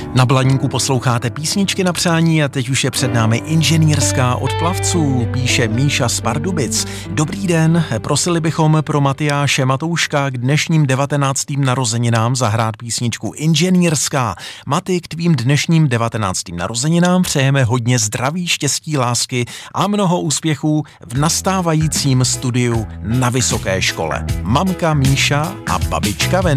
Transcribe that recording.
Na Blaníku posloucháte písničky na přání a teď už je před námi inženýrská od plavců, píše Míša z Pardubic. Dobrý den, prosili bychom pro Matyáše Matouška k dnešním 19. narozeninám zahrát písničku Inženýrská. Maty, k tvým dnešním 19. narozeninám přejeme hodně zdraví, štěstí, lásky a mnoho úspěchů v nastávajícím studiu na vysoké škole. Mamka Míša a babička Ven.